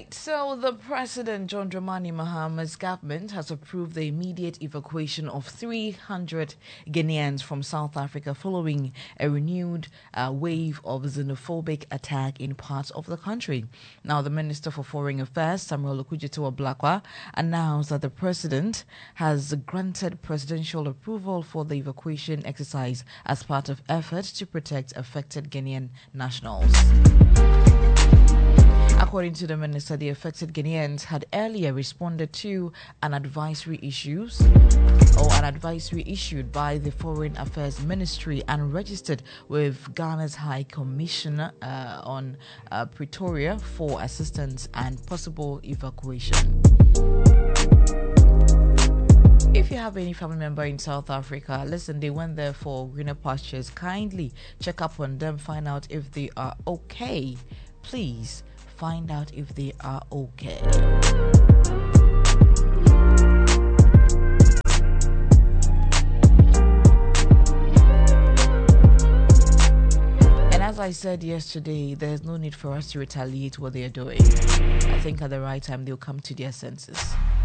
right, so the President, John Dramani Mahama's government has approved the immediate evacuation of 300 Ghanaians from South Africa following a renewed wave of xenophobic attack in parts of the country. Now, the Minister for Foreign Affairs, Samuel Okudzeto Ablakwa, announced that the President has granted presidential approval for the evacuation exercise as part of efforts to protect affected Ghanaian nationals. According to the minister, the affected Ghanaians had earlier responded to an advisory issued by the Foreign Affairs Ministry and registered with Ghana's High Commissioner on Pretoria for assistance and possible evacuation. If you have any family member in South Africa, listen, they went there for greener pastures. Kindly check up on them, find out if they are okay. Please find out if they are okay. And as I said yesterday, there's no need for us to retaliate what they are doing. I think at the right time they'll come to their senses.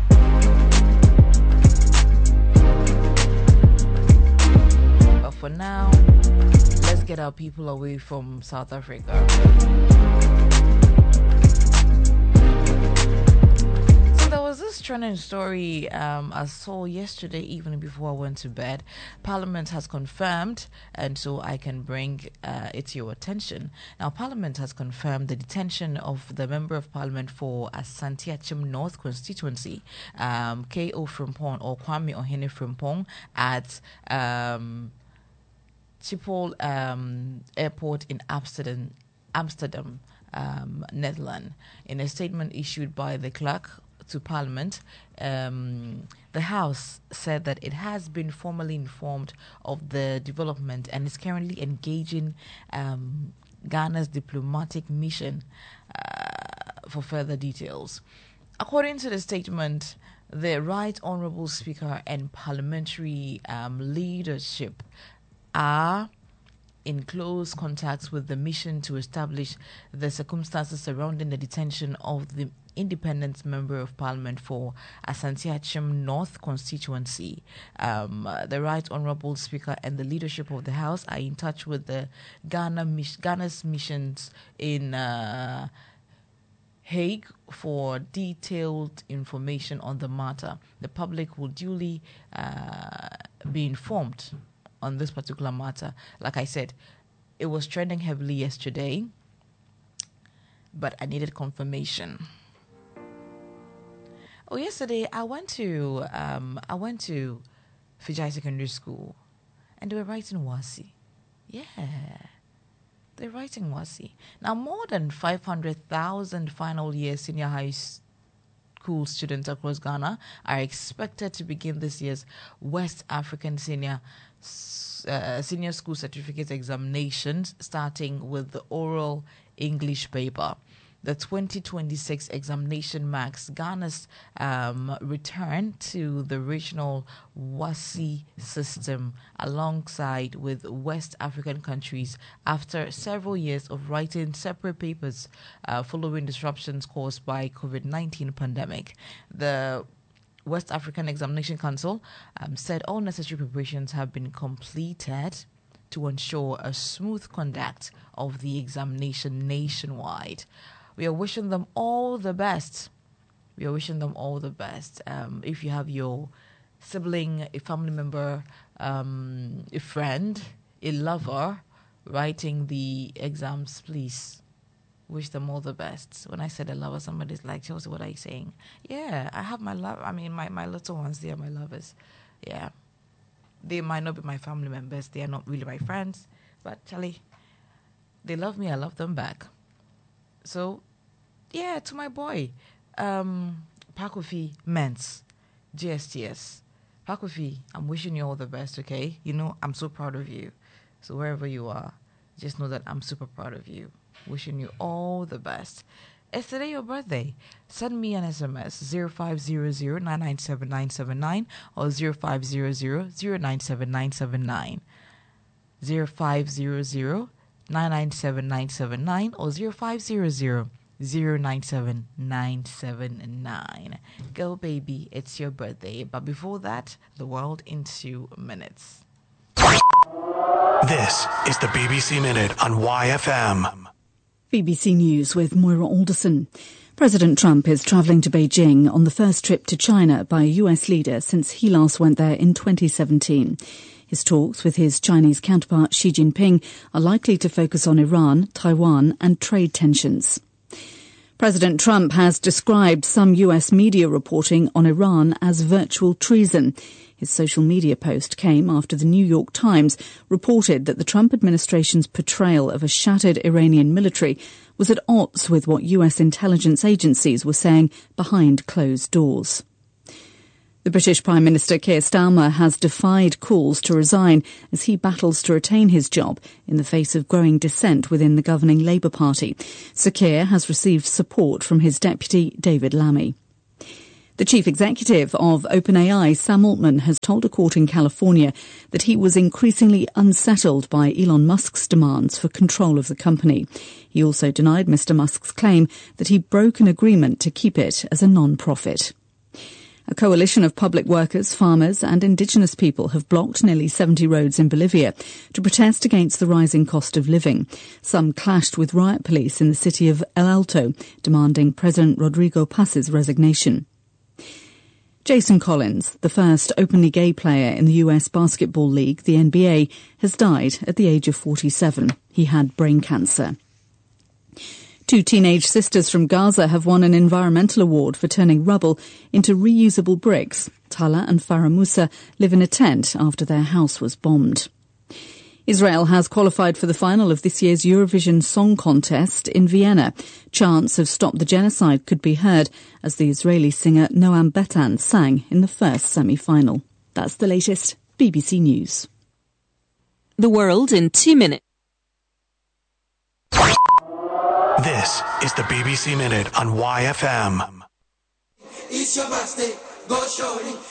But for now, let's get our people away from South Africa. There was this trending story I saw yesterday evening before I went to bed. Parliament has confirmed, and so I can bring it to your attention. Now, Parliament has confirmed the detention of the Member of Parliament for Asante Achim North constituency, K.O. Frimpong or Kwame Ohene Frimpong at Schiphol Airport in Amsterdam, Netherlands. In a statement issued by the clerk to Parliament, the House said that it has been formally informed of the development and is currently engaging Ghana's diplomatic mission for further details. According to the statement, the Right Honourable Speaker and parliamentary leadership are in close contact with the mission to establish the circumstances surrounding the detention of the independent Member of Parliament for Asante Achim North constituency. The Right Honourable Speaker and the leadership of the House are in touch with the Ghana's missions in Hague for detailed information on the matter. The public will duly be informed on this particular matter. Like I said, it was trending heavily yesterday, but I needed confirmation. Oh, yesterday I went to Fijai Secondary School, and they were writing Wasi. Yeah, they're writing Wasi. Now, more than 500,000 final year senior high school students across Ghana are expected to begin this year's West African Senior School Certificate examinations, starting with the oral English paper. The 2026 examination marks Ghana's return to the regional WASSCE system alongside with West African countries after several years of writing separate papers following disruptions caused by COVID-19 pandemic. The West African Examination Council said all necessary preparations have been completed to ensure a smooth conduct of the examination nationwide. We are wishing them all the best. We are wishing them all the best. If you have your sibling, a family member, a friend, a lover writing the exams, please wish them all the best. When I said a lover, somebody's like, Chelsea, what are you saying? Yeah, I have my love. I mean, my little ones, they are my lovers. Yeah. They might not be my family members. They are not really my friends. But, Charlie, they love me. I love them back. So, yeah, to my boy, Pakofi Mens, GSTS. Pakofi, I'm wishing you all the best, okay? You know, I'm so proud of you. So wherever you are, just know that I'm super proud of you. Wishing you all the best. It's today your birthday. Send me an SMS 0500-997-979 or 0500-097-979. 0500-997-979 or 097979. Go, baby, it's your birthday. But before that, the world in 2 minutes. This is the BBC Minute on YFM. BBC News with Moira Alderson. President Trump is travelling to Beijing on the first trip to China by a US leader since he last went there in 2017. His talks with his Chinese counterpart Xi Jinping are likely to focus on Iran, Taiwan and trade tensions. President Trump has described some US media reporting on Iran as virtual treason. His social media post came after the New York Times reported that the Trump administration's portrayal of a shattered Iranian military was at odds with what US intelligence agencies were saying behind closed doors. The British Prime Minister Keir Starmer has defied calls to resign as he battles to retain his job in the face of growing dissent within the governing Labour Party. Sir Keir has received support from his deputy, David Lammy. The chief executive of OpenAI, Sam Altman, has told a court in California that he was increasingly unsettled by Elon Musk's demands for control of the company. He also denied Mr. Musk's claim that he broke an agreement to keep it as a non-profit. A coalition of public workers, farmers and indigenous people have blocked nearly 70 roads in Bolivia to protest against the rising cost of living. Some clashed with riot police in the city of El Alto, demanding President Rodrigo Paz's resignation. Jason Collins, the first openly gay player in the US Basketball League, the NBA, has died at the age of 47. He had brain cancer. 2 teenage sisters from Gaza have won an environmental award for turning rubble into reusable bricks. Tala and Farah Musa live in a tent after their house was bombed. Israel has qualified for the final of this year's Eurovision Song Contest in Vienna. Chants of Stop the Genocide could be heard as the Israeli singer Noam Betan sang in the first semi-final. That's the latest BBC News. The world in 2 minutes. This is the BBC Minute on YFM. It's your birthday, go shorty.